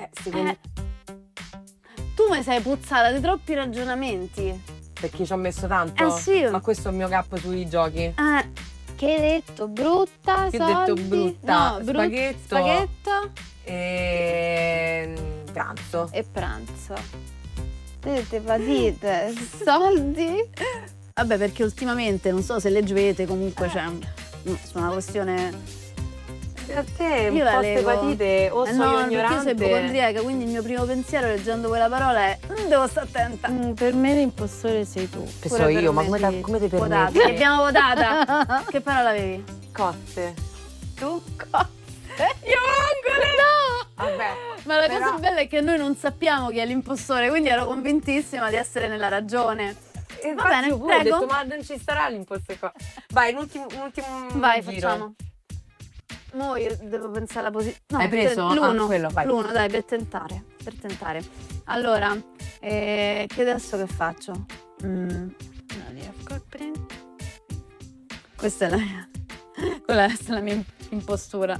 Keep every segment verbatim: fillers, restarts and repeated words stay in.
Eh, secondo... Eh. Tu mi sei puzzata di troppi ragionamenti. Perché ci ho messo tanto? Eh sì. Ma questo è il mio capo sui giochi. Eh, Che hai detto? Brutta, Che ho soldi? detto brutta. no, brut- Spaghetto. spaghetto E... pranzo. E pranzo. Vedete, patite, soldi. Vabbè, perché ultimamente, non so se leggete, comunque c'è mm, su una questione... A te un Io po' la ste leggo. patite o Eh sono no, perché io sono ignorante. ipocondriaca, quindi il mio primo pensiero leggendo quella parola è "Mm, devo stare attenta". Mm, per me l'impostore sei tu. Penso Pure io, per ma me come, sì. te- come ti Votata. permetti? Abbiamo votata. Che parola avevi? Cotte. Tu? Io no! Vabbè. Ma la Però- cosa bella è che noi non sappiamo chi è l'impostore, quindi ero convintissima di essere nella ragione. E Va bene, io pure ho prego. detto, ma non ci sarà l'imposto qua. Vai, un ultimo, un ultimo Vai, giro. facciamo. Mo io devo pensare alla posizione. No, Hai preso? per- L'uno. Ah, quello, vai. L'uno, dai, per tentare. Per tentare. Allora, eh, che adesso che faccio? Mm. Non riesco a prendere. Questa è la mia. Quella è la mia impostura.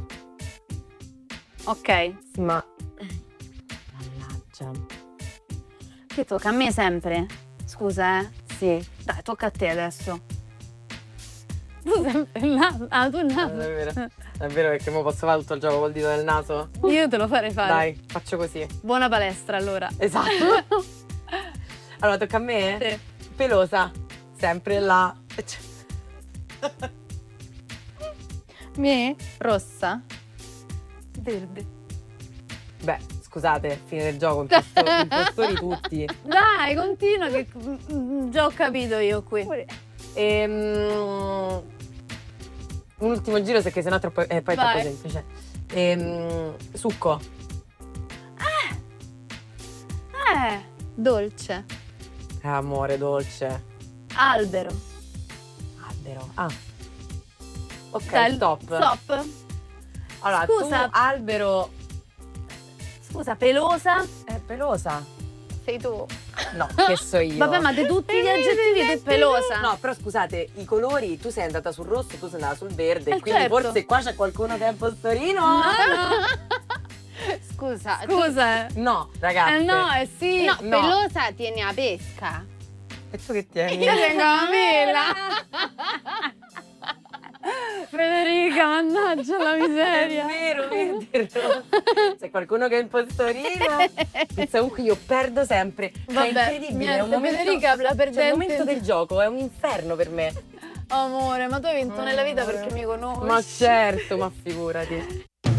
Ok. Sì, ma... Mannaggia. Che tocca a me sempre? Scusa, eh. Sì. Dai, tocca a te adesso. Tu sempre il naso. Ah, tu il È naso. vero. È vero perché mo posso fare tutto il gioco col dito nel naso? Io te lo farei fare. Dai, faccio così. Buona palestra allora. Esatto. Allora, tocca a me? Sì. Pelosa. Sempre là. Me? Rossa? Verde. Beh, scusate, fine del gioco, impostori, impostori tutti. Dai, continua che mm, già ho capito io qui. Ehm, un ultimo giro perché sennò è troppo, eh, poi è troppo Vai. semplice. Ehm, succo. Eh, Dolce. Eh, amore, dolce. albero. Albero. Ah. Ok, Dai, stop. Stop. Allora, Scusa. tu albero Scusa, pelosa. è pelosa. Sei tu. No, che so io. Vabbè, ma di tutti gli aggettivi che pelosa. No, però scusate, i colori, tu sei andata sul rosso, tu sei andata sul verde, Eh, quindi certo. forse qua c'è qualcuno che è impostorino. No, no. Scusa. Scusa. eh. No, ragazze. Eh no, eh sì. No, No. pelosa tieni a pesca. E tu che tieni? Io tengo la mela. Federica, mannaggia la miseria. È vero, vedi il rosso. C'è qualcuno che è impostorino. Pensa comunque io perdo sempre. Cioè, è Vabbè, incredibile, è un niente, momento, Federica, la cioè, perdente. il momento del gioco è un inferno per me. Amore, ma tu hai vinto nella vita perché mi conosci. Ma certo, ma figurati.